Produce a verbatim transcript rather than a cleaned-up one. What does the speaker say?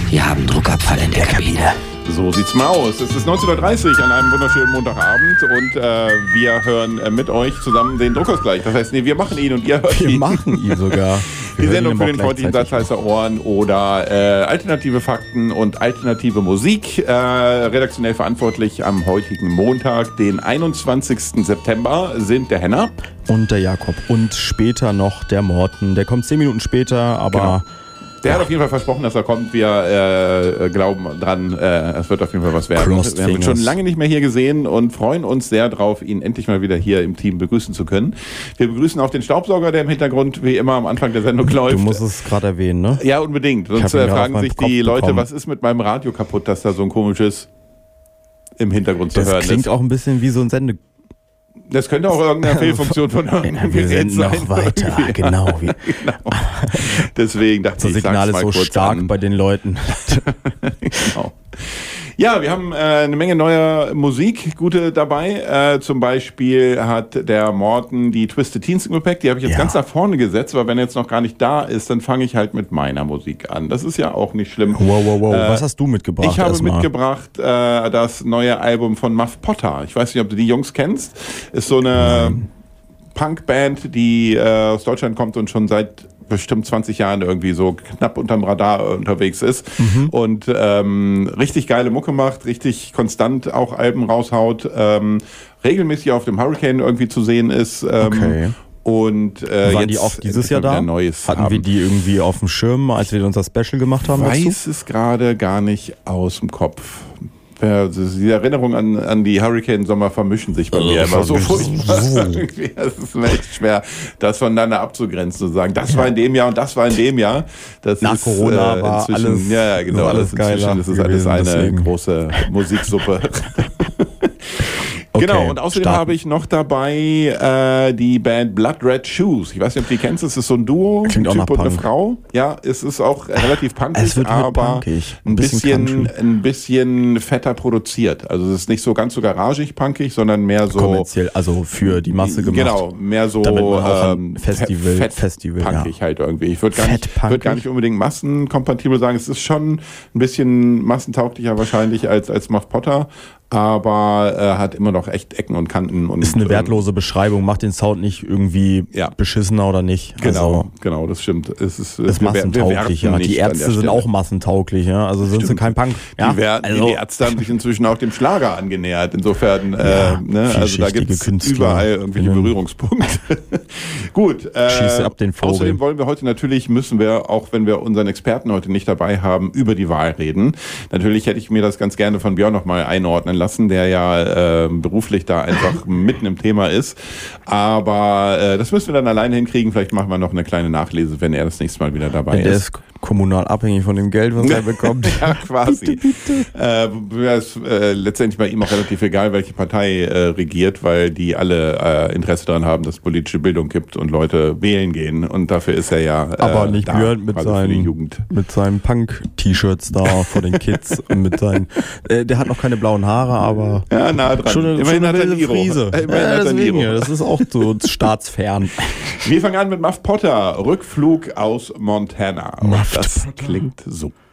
Wir haben Druckabfall in der Kabine. So sieht's mal aus. Es ist neunzehn Uhr dreißig an einem wunderschönen Montagabend und äh, wir hören äh, mit euch zusammen den Druckausgleich. Das heißt, nee, wir machen ihn und ihr hört Wir ihn. machen ihn sogar. Die Sendung für den freundlichen Satzheißer Ohren oder äh, alternative Fakten und alternative Musik. Äh, redaktionell verantwortlich am heutigen Montag, den einundzwanzigsten September, sind der Henner. Und der Jakob. Und später noch der Morten. Der kommt zehn Minuten später, aber... Genau. Der hat auf jeden Fall versprochen, dass er kommt. Wir äh, glauben dran, äh, es wird auf jeden Fall was werden. Crossed Wir haben ihn fingers. schon lange nicht mehr hier gesehen und freuen uns sehr drauf, ihn endlich mal wieder hier im Team begrüßen zu können. Wir begrüßen auch den Staubsauger, der im Hintergrund wie immer am Anfang der Sendung läuft. Du musst es gerade erwähnen, ne? Ja, unbedingt. Sonst äh, fragen sich die Leute, bekommen. Was ist mit meinem Radio kaputt, dass da so ein komisches im Hintergrund zu das hören ist. Das klingt auch ein bisschen wie so ein Sende... Das könnte auch irgendeine Fehlfunktion von irgendeinem Wir Gerät sind sein. noch weiter, genau. genau. Deswegen dachte Das ich, ich Signal sag's ist mal so kurz stark an. bei den Leuten. Genau. Ja, wir haben äh, eine Menge neuer Musik, gute dabei. Äh, zum Beispiel hat der Morten die Twisted Teen Single Pack, die habe ich jetzt Ja. ganz nach vorne gesetzt, weil wenn er jetzt noch gar nicht da ist, dann fange ich halt mit meiner Musik an. Das ist ja auch nicht schlimm. Wow, wow, wow. Äh, Was hast du mitgebracht? Ich habe erstmal? mitgebracht äh, das neue Album von Muff Potter. Ich weiß nicht, ob du die Jungs kennst. Ist so eine Nein. Punkband, die äh, aus Deutschland kommt und schon seit bestimmt zwanzig Jahren irgendwie so knapp unterm Radar unterwegs ist mhm. und ähm, richtig geile Mucke macht, richtig konstant auch Alben raushaut, ähm, regelmäßig auf dem Hurricane irgendwie zu sehen ist. Ähm, Okay. Und äh, Waren jetzt die auch dieses Jahr da? Neues Hatten haben. wir die irgendwie auf dem Schirm, als wir unser Special gemacht haben? Ich weiß dazu? es gerade gar nicht aus dem Kopf. Ja, die Erinnerungen an, an die Hurricane-Sommer vermischen sich bei mir immer so furchtbar. Irgendwie. Es ist mir echt schwer, das voneinander abzugrenzen, zu sagen, das war in dem Jahr und das war in dem Jahr. Das Nach ist, Corona äh, war inzwischen, alles- ja, ja, genau, war alles alles inzwischen, geiler das ist alles gewesen, eine deswegen. große Musiksuppe. Okay, Genau, und außerdem starten. habe ich noch dabei äh, die Band Blood Red Shoes. Ich weiß nicht, ob du die kennst, es ist so ein Duo, ein Klingt auch Typ nach und eine Punk. Frau. Ja, es ist auch relativ punkig, Es wird halt aber punkig. ein Ein bisschen bisschen, Country. ein bisschen fetter produziert. Also es ist nicht so ganz so garagig punkig, sondern mehr so Kommerziell, also für die Masse gemacht. Genau, mehr so Damit man auch an ähm, Festival- fett, Festival, punkig ja. halt irgendwie. Ich würde gar, nicht- Fettpunkig? würd gar nicht unbedingt massenkompatibel sagen. Es ist schon ein bisschen massentauglicher wahrscheinlich als, als Muff Potter, aber äh, hat immer noch echt Ecken und Kanten. Und, Ist eine ähm, wertlose Beschreibung, macht den Sound nicht irgendwie Ja. beschissener oder nicht. Genau, Also, genau, das stimmt. Es ist, ist wir- wir massentauglich, werten ja. nicht Die an Ärzte der sind Stelle. auch massentauglich, ja. Also sind sie Stimmt. kein Punk. Ja, Die, werden, also, die Ärzte haben sich inzwischen auch dem Schlager angenähert. Insofern, Ja, äh, ne, also da vielschichtige gibt es Künstler. überall irgendwelche Mhm. Berührungspunkte. Gut. Äh, Schieße ab den Vogel. Außerdem wollen wir heute natürlich, müssen wir, auch wenn wir unseren Experten heute nicht dabei haben, über die Wahl reden. Natürlich hätte ich mir das ganz gerne von Björn nochmal einordnen lassen, der ja äh, beruflich da einfach mitten im Thema ist. Aber äh, das müssen wir dann alleine hinkriegen. Vielleicht machen wir noch eine kleine Nachlese, wenn er das nächste Mal wieder dabei der ist. ist kommunal abhängig von dem Geld, was er bekommt. Ja, quasi. Äh, wobei es äh, letztendlich bei ihm auch relativ egal, welche Partei äh, regiert, weil die alle äh, Interesse daran haben, dass es politische Bildung gibt und Leute wählen gehen. Und dafür ist er ja äh, Aber nicht da, Björn mit quasi für die seinen, Jugend. mit seinen Punk-T-Shirts da vor den Kids und mit seinen, äh, der hat noch keine blauen Haare, aber Ja, nah dran. schon eine, Immerhin schon hat er eine Niro. Friese. Immerhin Ja, hat er deswegen, Niro. das ist auch so staatsfern. Wir fangen an mit Muff Potter, Rückflug aus Montana. Und Muff das klingt so.